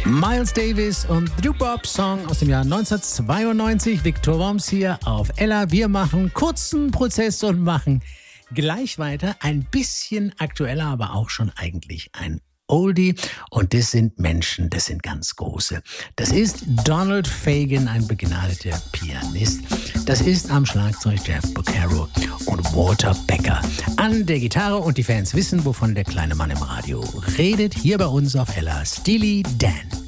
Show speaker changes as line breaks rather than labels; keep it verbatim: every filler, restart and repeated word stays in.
Miles Davis und The Bop-Song aus dem Jahr neunzehnhundertzweiundneunzig. Viktor Worms hier auf Ella. Wir machen kurzen Prozess und machen gleich weiter. Ein bisschen aktueller, aber auch schon eigentlich ein Oldie. Und das sind Menschen, das sind ganz große. Das ist Donald Fagen, ein begnadeter Pianist. Das ist am Schlagzeug Jeff Porcaro und Walter Becker an der Gitarre. Und die Fans wissen, wovon der kleine Mann im Radio redet. Hier bei uns auf Ella, Steely Dan.